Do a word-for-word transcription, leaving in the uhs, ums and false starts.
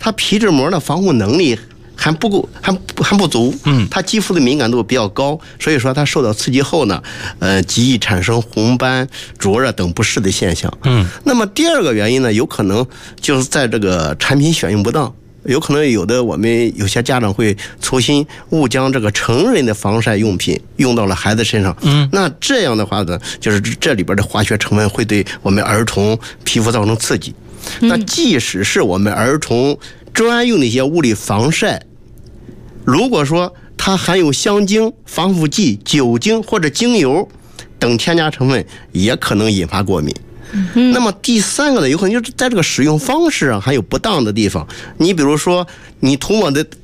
它皮脂膜的防护能力还不够，还还不足，嗯，它肌肤的敏感度比较高，所以说它受到刺激后呢，呃，极易产生红斑、灼热等不适的现象，嗯。那么第二个原因呢，有可能就是在这个产品选用不当。有可能有的我们有些家长会粗心误将这个成人的防晒用品用到了孩子身上，嗯，那这样的话呢，就是这里边的化学成分会对我们儿童皮肤造成刺激。那即使是我们儿童专用的一些物理防晒，如果说它含有香精、防腐剂、酒精或者精油等添加成分，也可能引发过敏。那么第三个呢，有可能就是在这个使用方式上还有不当的地方。你比如说，你涂抹的